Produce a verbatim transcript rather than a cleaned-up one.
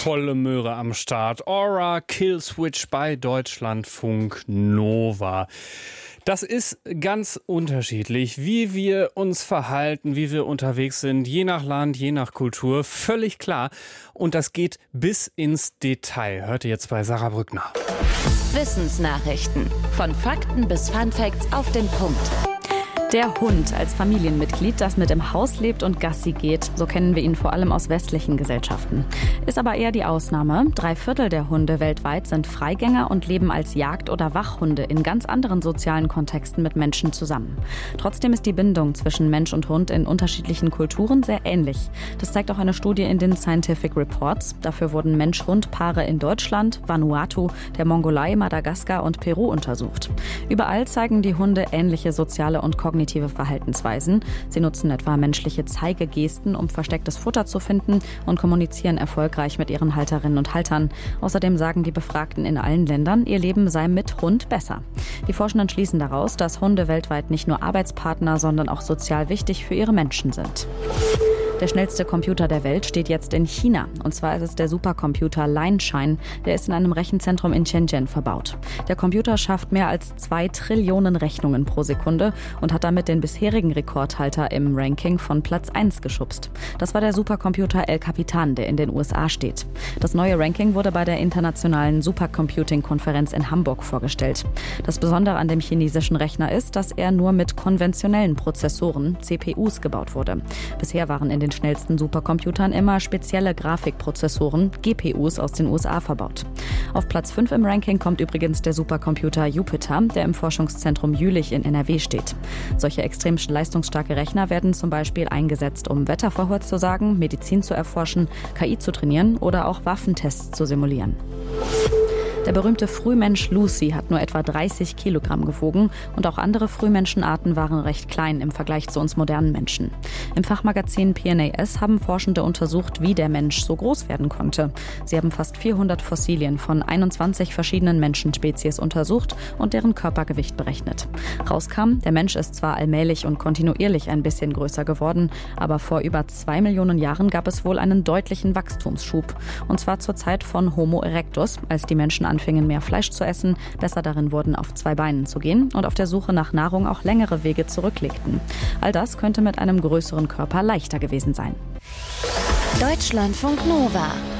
Volle Möhre am Start. Aura Killswitch bei Deutschlandfunk Nova. Das ist ganz unterschiedlich, wie wir uns verhalten, wie wir unterwegs sind, je nach Land, je nach Kultur, völlig klar. Und das geht bis ins Detail. Hört ihr jetzt bei Sarah Brückner. Wissensnachrichten. Von Fakten bis Funfacts auf den Punkt. Der Hund als Familienmitglied, das mit im Haus lebt und Gassi geht. So kennen wir ihn vor allem aus westlichen Gesellschaften. Ist aber eher die Ausnahme. Drei Viertel der Hunde weltweit sind Freigänger und leben als Jagd- oder Wachhunde in ganz anderen sozialen Kontexten mit Menschen zusammen. Trotzdem ist die Bindung zwischen Mensch und Hund in unterschiedlichen Kulturen sehr ähnlich. Das zeigt auch eine Studie in den Scientific Reports. Dafür wurden Mensch-Hund-Paare in Deutschland, Vanuatu, der Mongolei, Madagaskar und Peru untersucht. Überall zeigen die Hunde ähnliche soziale und kognitive Verhaltensweisen. Sie nutzen etwa menschliche Zeigegesten, um verstecktes Futter zu finden und kommunizieren erfolgreich mit ihren Halterinnen und Haltern. Außerdem sagen die Befragten in allen Ländern, ihr Leben sei mit Hund besser. Die Forschenden schließen daraus, dass Hunde weltweit nicht nur Arbeitspartner, sondern auch sozial wichtig für ihre Menschen sind. Der schnellste Computer der Welt steht jetzt in China. Und zwar ist es der Supercomputer Lianshine. Der ist in einem Rechenzentrum in Shenzhen verbaut. Der Computer schafft mehr als zwei Trillionen Rechnungen pro Sekunde und hat damit den bisherigen Rekordhalter im Ranking von Platz eins geschubst. Das war der Supercomputer El Capitan, der in den U S A steht. Das neue Ranking wurde bei der internationalen Supercomputing-Konferenz in Hamburg vorgestellt. Das Besondere an dem chinesischen Rechner ist, dass er nur mit konventionellen Prozessoren, C P Us, gebaut wurde. Bisher waren in den schnellsten Supercomputern immer spezielle Grafikprozessoren, G P Us, aus den U S A verbaut. Auf Platz fünf im Ranking kommt übrigens der Supercomputer Jupiter, der im Forschungszentrum Jülich in N R W steht. Solche extrem leistungsstarke Rechner werden zum Beispiel eingesetzt, um Wetter vorherzusagen, Medizin zu erforschen, K I zu trainieren oder auch Waffentests zu simulieren. Der berühmte Frühmensch Lucy hat nur etwa dreißig Kilogramm gewogen und auch andere Frühmenschenarten waren recht klein im Vergleich zu uns modernen Menschen. Im Fachmagazin P N A S haben Forschende untersucht, wie der Mensch so groß werden konnte. Sie haben fast vierhundert Fossilien von einundzwanzig verschiedenen Menschenspezies untersucht und deren Körpergewicht berechnet. Rauskam, der Mensch ist zwar allmählich und kontinuierlich ein bisschen größer geworden, aber vor über zwei Millionen Jahren gab es wohl einen deutlichen Wachstumsschub. Und zwar zur Zeit von Homo erectus, als die Menschen anfingen, mehr Fleisch zu essen, besser darin wurden, auf zwei Beinen zu gehen und auf der Suche nach Nahrung auch längere Wege zurücklegten. All das könnte mit einem größeren Körper leichter gewesen sein. Deutschlandfunk Nova.